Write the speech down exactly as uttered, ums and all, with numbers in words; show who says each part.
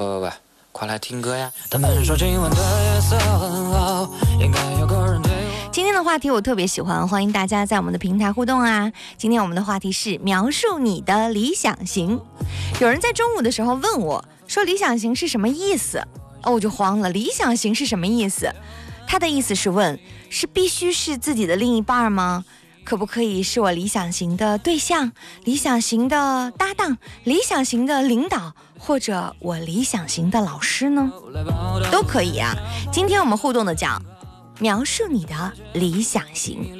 Speaker 1: 喂喂喂，快来听歌呀！他们说今晚的夜色很好，应该有个人对我。
Speaker 2: 今天的话题我特别喜欢，欢迎大家在我们的平台互动啊！今天我们的话题是描述你的理想型。有人在中午的时候问我说理想型是什么意思？哦，我就慌了，理想型是什么意思？他的意思是问，是必须是自己的另一半吗？可不可以是我理想型的对象、理想型的搭档、理想型的领导，或者我理想型的老师呢？都可以啊。今天我们互动的讲描述你的理想型。